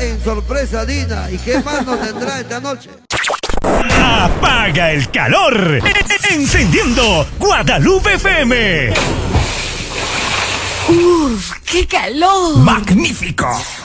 en sorpresa, Dina. ¿Y qué más nos tendrá esta noche? Apaga el calor, encendiendo Guadalupe FM. ¡Uf, qué calor! ¡Magnífico!